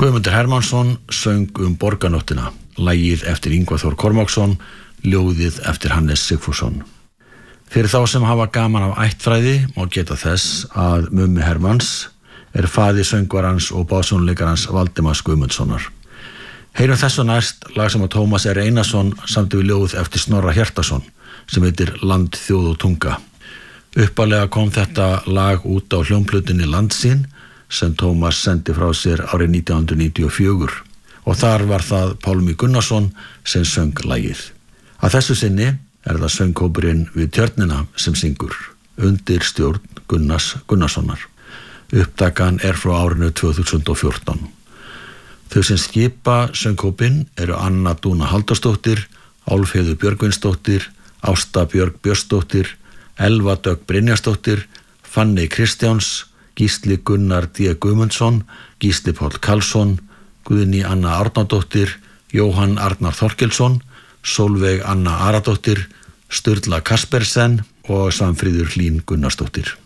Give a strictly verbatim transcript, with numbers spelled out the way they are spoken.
Guðmundur Hermannsson söng um Borgarnóttina, lagið eftir Ingvar Þór Kormáksson, ljóðið eftir Hannes Sigfússon. Fyrir þá sem hafa gaman af ættfræði má geta þess að Mummi Hermanns er faðir söngvarans og básónleikarans Valdimars Guðmundssonar. Heyrum þessu næst lag sem að Tómas R. Einarsson samdi við ljóð eftir Snorra Hjartarson sem heitir Land, þjóð og tunga. Uppalega kom þetta lag út á hljómplutinni Landsýn sem Tómas sendi frá sér árið nítján hundruð níutíu og fjögur og þar var það Pálmi Gunnarsson sem söng lagið. Að þessu sinni er það söngkópurinn Við tjörnina sem syngur undir stjórn Gunnars Gunnarssonar. Upptakan er frá árinu tvö þúsund og fjórtán. Þau sem skipa söngkópinn eru Anna Dúna Halldórsdóttir, Álfheiður Björgvinsdóttir, Ásta Björg Björnsdóttir, Elva Dögg Brynjarsdóttir, Fanney Kristjáns, Gísli Gunnar D. Guðmundsson, Gísli Páll Karlsson, Guðný Anna Árnadóttir, Jóhann Arnar Þorkelsson, Sólveig Anna Aradóttir, Sturla Kaspersen og Svanfríður Hlín Gunnarsdóttir.